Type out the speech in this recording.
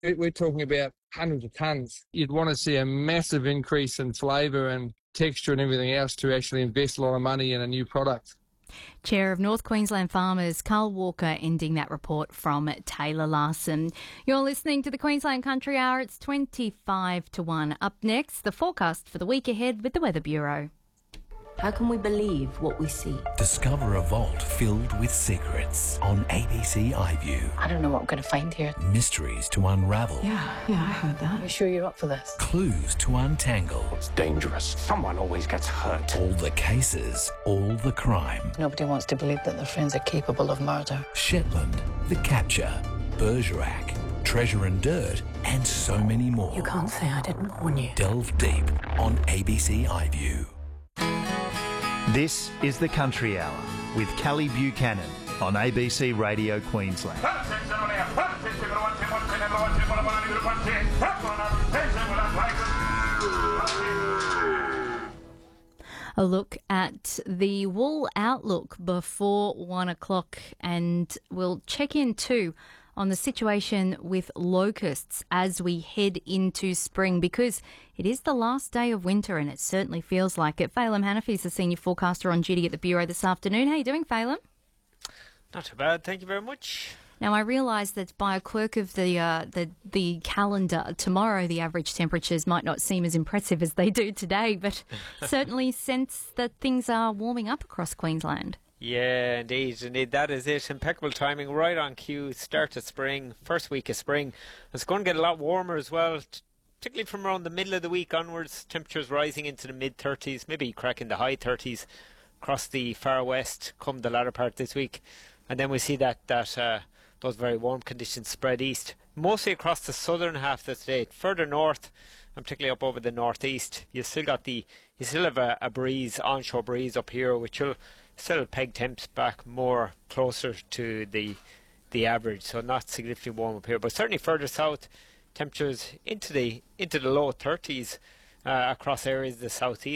we're talking about hundreds of tonnes. You'd want to see a massive increase in flavour and texture and everything else to actually invest a lot of money in a new product. Chair of North Queensland Farmers, Carl Walker, ending that report from Taylor Larson. You're listening to the Queensland Country Hour. It's 25 to 1. Up next, the forecast for the week ahead with the Weather Bureau. How can we believe what we see? Discover a vault filled with secrets on ABC iView. I don't know what I'm going to find here. Mysteries to unravel. Yeah, I heard that. Are you sure you're up for this? Clues to untangle. It's dangerous. Someone always gets hurt. All the cases, all the crime. Nobody wants to believe that their friends are capable of murder. Shetland, The Capture, Bergerac, Treasure and Dirt, and so many more. You can't say I didn't warn you. Delve deep on ABC iView. This is the Country Hour with Callie Buchanan on ABC Radio Queensland. A look at the wool outlook before 1 o'clock, and we'll check in too on the situation with locusts as we head into spring, because it is the last day of winter and it certainly feels like it. Phelim Hanafi is the senior forecaster on duty at the Bureau this afternoon. How are you doing, Phelim? Not too bad, thank you very much. Now, I realise that by a quirk of the calendar, tomorrow the average temperatures might not seem as impressive as they do today, but certainly sense that things are warming up across Queensland. Yeah, indeed. That is it. Impeccable timing, right on cue. Start of spring, first week of spring. It's going to get a lot warmer as well, particularly from around the middle of the week onwards. Temperatures rising into the mid-30s, maybe cracking the high 30s across the far west come the latter part this week. And then we see that those very warm conditions spread east, mostly across the southern half of the state. Further north, and particularly up over the northeast, you still have a breeze, onshore breeze up here, which will still peg temps back more closer to the average, so not significantly warm up here, but certainly further south, temperatures into the low 30s across areas of the southeast.